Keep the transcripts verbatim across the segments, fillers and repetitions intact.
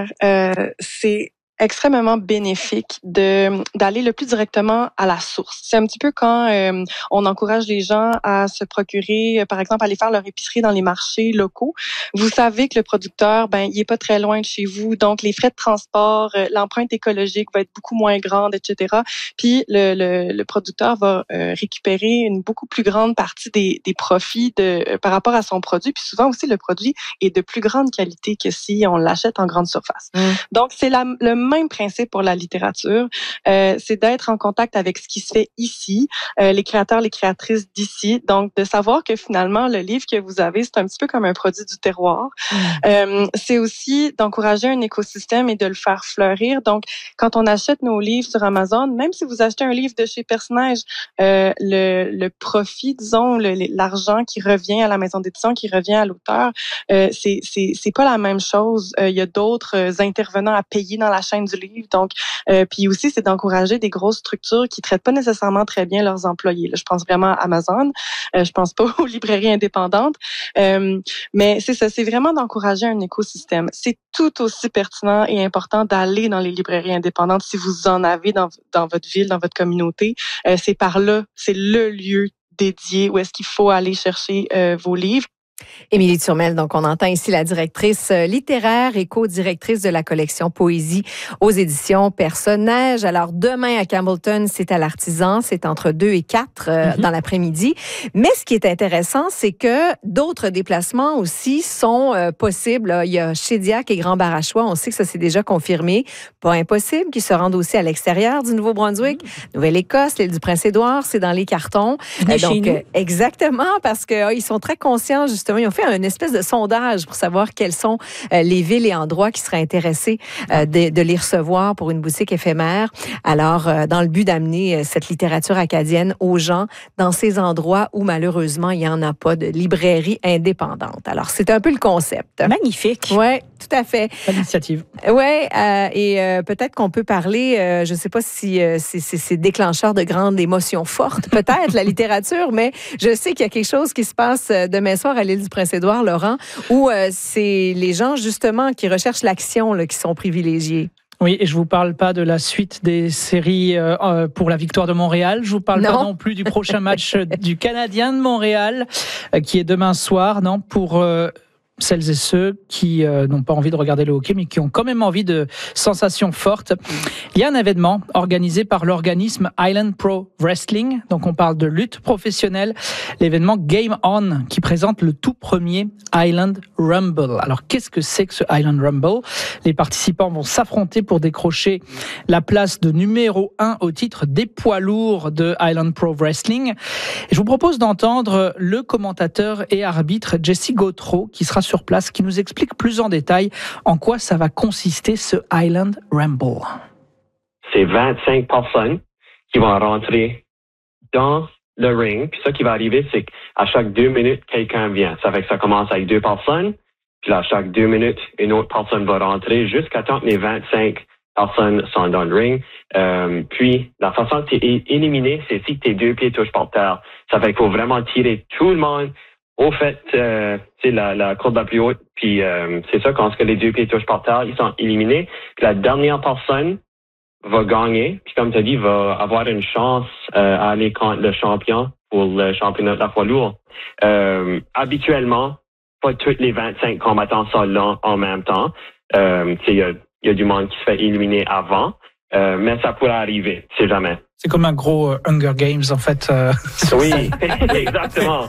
contraire. Euh, c'est extrêmement bénéfique de d'aller le plus directement à la source. C'est un petit peu quand euh, on encourage les gens à se procurer, par exemple, aller faire leur épicerie dans les marchés locaux. Vous savez que le producteur, ben, il est pas très loin de chez vous, donc les frais de transport, euh, l'empreinte écologique va être beaucoup moins grande, et cetera. Puis le, le, le producteur va euh, récupérer une beaucoup plus grande partie des, des profits de euh, par rapport à son produit. Puis souvent aussi, le produit est de plus grande qualité que si on l'achète en grande surface. Mmh. Donc c'est la, le même principe pour la littérature, euh, c'est d'être en contact avec ce qui se fait ici, euh, les créateurs, les créatrices d'ici. Donc, de savoir que finalement, le livre que vous avez, c'est un petit peu comme un produit du terroir. Mmh. Euh, c'est aussi d'encourager un écosystème et de le faire fleurir. Donc, quand on achète nos livres sur Amazon, même si vous achetez un livre de chez Personnage, euh, le, le profit, disons, le, l'argent qui revient à la maison d'édition, qui revient à l'auteur, euh, c'est, c'est, c'est pas la même chose. Euh, il y a d'autres intervenants à payer dans la chaîne du livre. Donc, euh, puis aussi, c'est d'encourager des grosses structures qui traitent pas nécessairement très bien leurs employés. Là, je pense vraiment à Amazon. Euh, je pense pas aux librairies indépendantes. Euh, mais c'est ça, c'est vraiment d'encourager un écosystème. C'est tout aussi pertinent et important d'aller dans les librairies indépendantes si vous en avez dans, dans votre ville, dans votre communauté. Euh, c'est par là, c'est le lieu dédié où est-ce qu'il faut aller chercher euh, vos livres. Émilie Turmel, donc on entend ici la directrice littéraire et co-directrice de la collection Poésie aux éditions Personnage. Alors demain à Campbellton, c'est à l'Artisan, c'est entre deux et quatre euh, mm-hmm. dans l'après-midi. Mais ce qui est intéressant, c'est que d'autres déplacements aussi sont euh, possibles. Là, il y a Shediac et Grand Barachois, on sait que ça c'est déjà confirmé. Pas impossible qu'ils se rendent aussi à l'extérieur du Nouveau-Brunswick. Mm-hmm. Nouvelle-Écosse, l'île du Prince-Édouard, c'est dans les cartons. Euh, donc euh, exactement, parce que euh, ils sont très conscients justement. Ils ont fait une espèce de sondage pour savoir quelles sont euh, les villes et endroits qui seraient intéressés euh, de, de les recevoir pour une boutique éphémère. Alors, euh, dans le but d'amener euh, cette littérature acadienne aux gens dans ces endroits où, malheureusement, il n'y en a pas de librairie indépendante. Alors, c'est un peu le concept. Magnifique. Oui, tout à fait. Bonne initiative. Oui, euh, et euh, peut-être qu'on peut parler, euh, je ne sais pas si euh, c'est, c'est, c'est déclencheur de grandes émotions fortes, peut-être, la littérature, mais je sais qu'il y a quelque chose qui se passe demain soir à l'île du Prince-Édouard, Laurent, où euh, c'est les gens, justement, qui recherchent l'action là, qui sont privilégiés. Oui, et je vous parle pas de la suite des séries euh, pour la victoire de Montréal. Je vous parle non. pas non plus du prochain match du Canadien de Montréal, euh, qui est demain soir, non, pour... Euh, celles et ceux qui euh, n'ont pas envie de regarder le hockey, mais qui ont quand même envie de sensations fortes. Il y a un événement organisé par l'organisme Island Pro Wrestling, donc on parle de lutte professionnelle, l'événement Game On, qui présente le tout premier Island Rumble. Alors, qu'est-ce que c'est que ce Island Rumble ? Les participants vont s'affronter pour décrocher la place de numéro un au titre des poids lourds de Island Pro Wrestling. Et je vous propose d'entendre le commentateur et arbitre Jesse Gautreau, qui sera sur place, qui nous explique plus en détail en quoi ça va consister ce Island Rumble. C'est vingt-cinq personnes qui vont rentrer dans le ring. Puis ça qui va arriver, c'est qu'à chaque deux minutes, quelqu'un vient. Ça fait que ça commence avec deux personnes. Puis là, à chaque deux minutes, une autre personne va rentrer jusqu'à temps que les vingt-cinq personnes sont dans le ring. Euh, puis, la façon que tu es éliminé, c'est si tes deux pieds touchent par terre. Ça fait qu'il faut vraiment tirer tout le monde au fait, euh, c'est la, la corde la plus haute, puis euh, c'est ça, quand les deux pieds touchent par terre, ils sont éliminés. Puis la dernière personne va gagner, puis comme tu as dit, va avoir une chance euh, à aller contre le champion pour le championnat de la poids lourd. Euh, habituellement, pas tous les vingt-cinq combattants sont là en même temps. Euh, il y a, y a du monde qui se fait éliminer avant, euh, mais ça pourrait arriver, c'est jamais. C'est comme un gros euh, Hunger Games, en fait. Euh... Oui, exactement.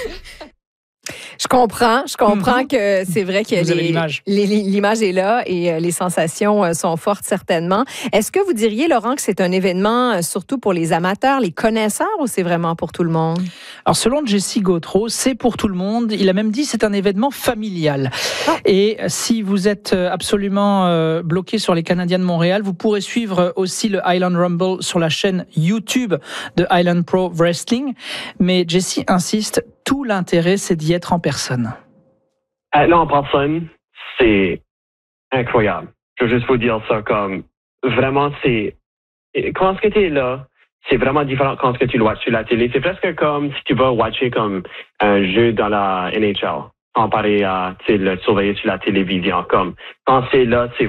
Je comprends, je comprends mm-hmm. que c'est vrai que vous les, l'image. Les, l'image est là et les sensations sont fortes certainement. Est-ce que vous diriez, Laurent, que c'est un événement surtout pour les amateurs, les connaisseurs, ou c'est vraiment pour tout le monde? Alors, selon Jesse Gautreau, c'est pour tout le monde. Il a même dit que c'est un événement familial. Ah. Et si vous êtes absolument euh, bloqué sur les Canadiens de Montréal, vous pourrez suivre aussi le Island Rumble sur la chaîne YouTube de Island Pro Wrestling. Mais Jesse insiste, tout l'intérêt, c'est d'y être en personne. Être là en personne, c'est incroyable. Je veux juste vous dire ça comme, vraiment, c'est, quand ce que tu es là, c'est vraiment différent quand ce que tu le watches sur la télé. C'est presque comme si tu vas watcher comme un jeu dans la N H L, comparé à, tu sais, le surveiller sur la télévision. Comme, quand c'est là, c'est